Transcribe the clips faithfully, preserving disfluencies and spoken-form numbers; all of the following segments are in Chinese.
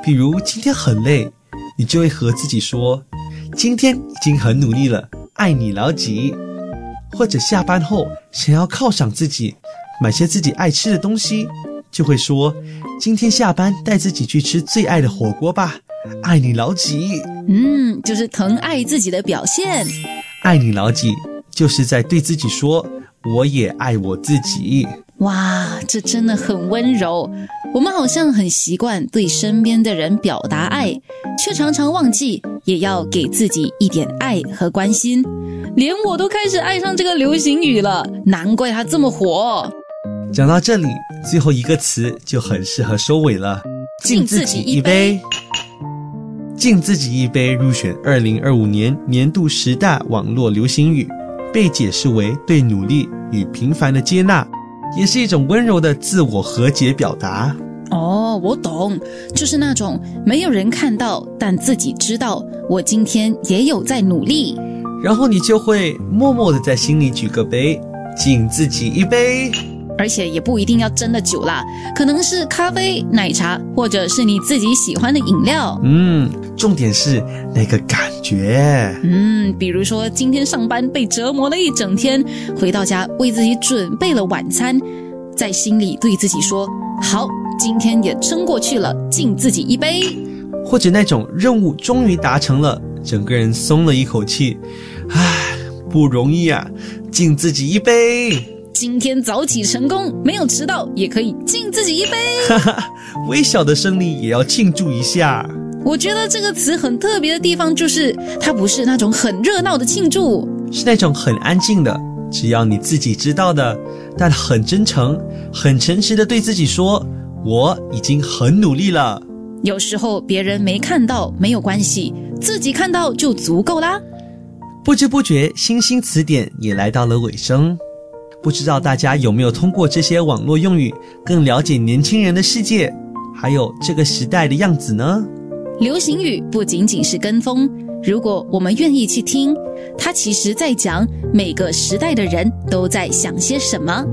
比如今天很累，你就会和自己说，今天已经很努力了，爱你老几。或者下班后想要犒赏自己，买些自己爱吃的东西，就会说，今天下班带自己去吃最爱的火锅吧，爱你老几。 嗯，就是疼爱自己的表现。 爱你老几就是在对自己说，我也爱我自己。 哇，这真的很温柔。我们好像很习惯对身边的人表达爱，却常常忘记也要给自己一点爱和关心。连我都开始爱上这个流行语了，难怪它这么火。 讲到这里，最后一个词就很适合收尾了，敬自己一杯。敬自己一杯入选二零二五年年度十大网络流行语，被解释为对努力与平凡的接纳，也是一种温柔的自我和解表达。 哦，我懂，就是那种没有人看到，但自己知道我今天也有在努力， 然后你就会默默地在心里举个杯，敬自己一杯。 而且也不一定要真的酒啦，可能是咖啡、奶茶，或者是你自己喜欢的饮料。 嗯，重点是那个感觉。 嗯，比如说今天上班被折磨了一整天，回到家为自己准备了晚餐，在心里对自己说，好，今天也撑过去了，敬自己一杯。 或者那种任务终于达成了，整个人松了一口气，唉，不容易啊，敬自己一杯。 今天早起成功，没有迟到，也可以敬自己一杯。 哈哈，微小的胜利也要庆祝一下。 我觉得这个词很特别的地方就是，它不是那种很热闹的庆祝， 是那种很安静的，只要你自己知道的，但很真诚、很诚实的对自己说，我已经很努力了。 有时候别人没看到没有关系，自己看到就足够啦。 不知不觉，新兴词典也来到了尾声。不知道大家有没有通过这些网络用语更了解年轻人的世界，还有这个时代的样子呢？ 流行语不仅仅是跟风，如果我们愿意去听，它其实在讲每个时代的人都在想些什么。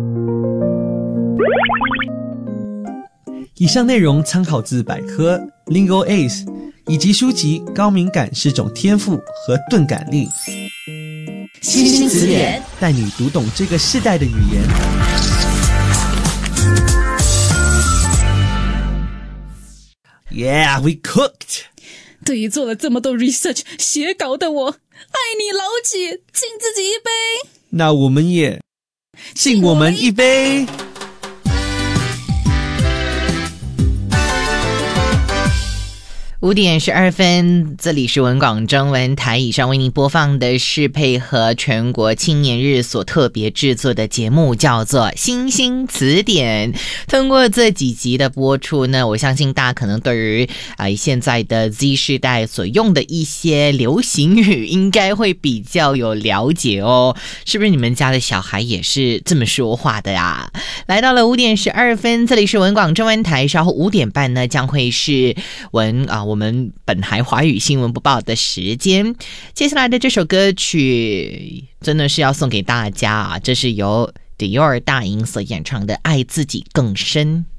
以上内容参考自百科 Lingo Ace 以及书籍《高敏感是种天赋》和《钝感力》。 新兴词典带你读懂这个世代的语言。Yeah, we cooked. 对于做了这么多 research 写稿的我，爱你老几，敬自己一杯。 那我们也敬我们一杯。 五点十二分，这里是文广中文台，以上为您播放的是配合全国青年日所特别制作的节目，叫做新兴词典。通过这几集的播出呢，我相信大家可能对于啊、呃、现在的 Z 世代所用的一些流行语应该会比较有了解哦。是不是你们家的小孩也是这么说话的啊？来到了五点十二分，这里是文广中文台，稍后五点半呢将会是文啊。我们本台华语新闻播报的时间，接下来的这首歌曲真的是要送给大家啊！这是由 Dior 大营所演唱的《爱自己更深》。